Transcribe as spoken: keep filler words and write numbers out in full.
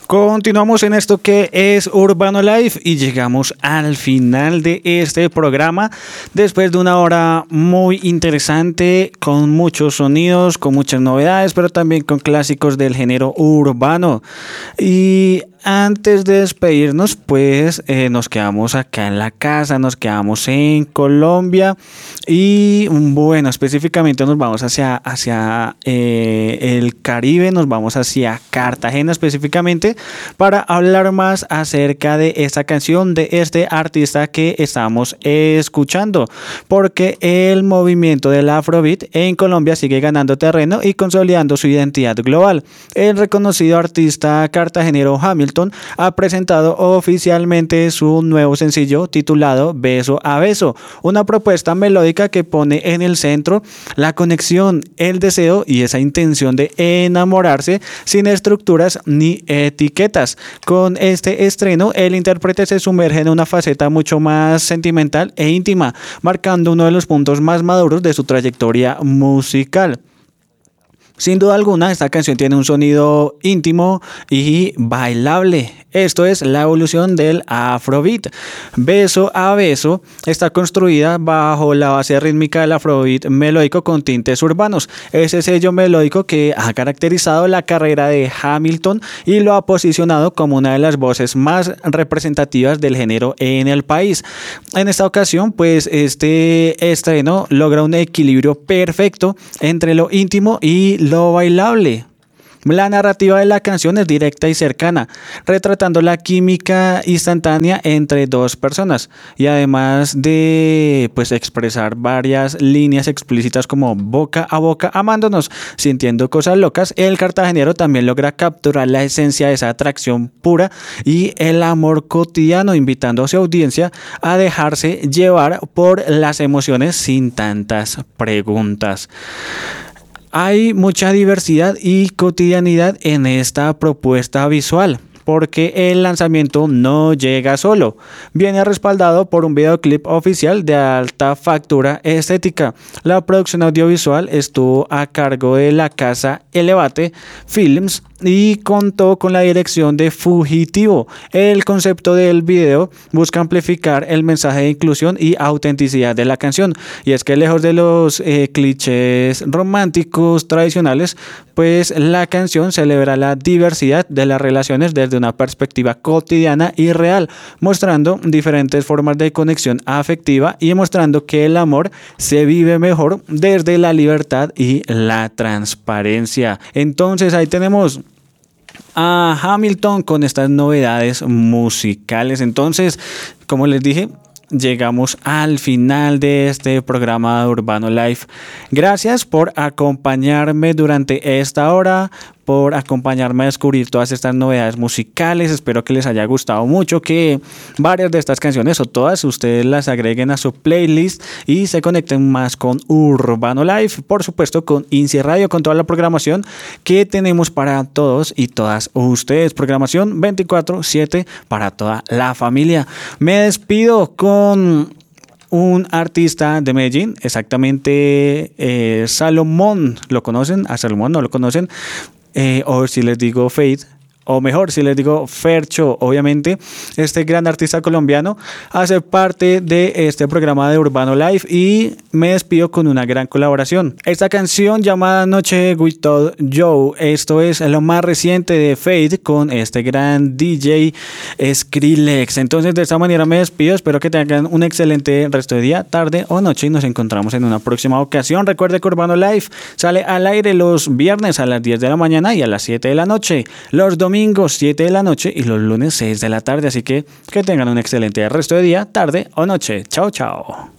Continuamos en esto que es Urbano Life y llegamos al final de este programa después de una hora muy interesante con muchos sonidos, con muchas novedades, pero también con clásicos del género urbano. Y antes de despedirnos, pues eh, nos quedamos acá en la casa, nos quedamos en Colombia y bueno, específicamente nos vamos hacia, hacia eh, el Caribe, nos vamos hacia Cartagena específicamente para hablar más acerca de esta canción, de este artista que estamos escuchando, porque el movimiento del Afrobeat en Colombia sigue ganando terreno y consolidando su identidad global. El reconocido artista cartagenero Hamilton ha presentado oficialmente su nuevo sencillo titulado Beso a Beso, una propuesta melódica que pone en el centro la conexión, el deseo y esa intención de enamorarse sin estructuras ni etiquetas. Con este estreno, el intérprete se sumerge en una faceta mucho más sentimental e íntima, marcando uno de los puntos más maduros de su trayectoria musical. Sin duda alguna, esta canción tiene un sonido íntimo y bailable. Esto es la evolución del Afrobeat. Beso a Beso está construida bajo la base rítmica del Afrobeat melódico con tintes urbanos. Ese sello melódico que ha caracterizado la carrera de Hamilton y lo ha posicionado como una de las voces más representativas del género en el país. En esta ocasión, pues este estreno logra un equilibrio perfecto entre lo íntimo y lo bailable. La narrativa de la canción es directa y cercana, retratando la química instantánea entre dos personas y además de pues expresar varias líneas explícitas como boca a boca amándonos, sintiendo cosas locas, el cartagenero también logra capturar la esencia de esa atracción pura y el amor cotidiano, invitando a su audiencia a dejarse llevar por las emociones sin tantas preguntas. Hay mucha diversidad y cotidianidad en esta propuesta visual, porque el lanzamiento no llega solo. Viene respaldado por un videoclip oficial de alta factura estética. La producción audiovisual estuvo a cargo de la casa Elevate Films y contó con la dirección de Fugitivo. El concepto del video busca amplificar el mensaje de inclusión y autenticidad de la canción, y es que lejos de los eh, clichés románticos tradicionales, pues la canción celebra la diversidad de las relaciones desde una perspectiva cotidiana y real, mostrando diferentes formas de conexión afectiva y mostrando que el amor se vive mejor desde la libertad y la transparencia. Entonces ahí tenemos a Hamilton con estas novedades musicales. Entonces, como les dije, llegamos al final de este programa de Urbano Life. Gracias por acompañarme durante esta hora, por acompañarme a descubrir todas estas novedades musicales. Espero que les haya gustado mucho, que varias de estas canciones o todas ustedes las agreguen a su playlist y se conecten más con Urbano Life, por supuesto con INSI Radio, con toda la programación que tenemos para todos y todas ustedes. Programación veinticuatro siete para toda la familia. Me despido con un artista de Medellín, exactamente eh, Salomón. ¿Lo conocen? ¿A Salomón no lo conocen? Eh, o si les digo Faith, o mejor, si les digo Fercho, obviamente, este gran artista colombiano hace parte de este programa de Urbano Life y me despido con una gran colaboración. Esta canción llamada Noche with Todd Joe, esto es lo más reciente de Faith con este gran D J Skrillex. Entonces, de esta manera me despido, espero que tengan un excelente resto de día, tarde o noche y nos encontramos en una próxima ocasión. Recuerde que Urbano Life sale al aire los viernes a las diez de la mañana y a las siete de la noche, los domingos siete de la noche y los lunes seis de la tarde, así que que tengan un excelente resto de día, tarde o noche. Chao, chao.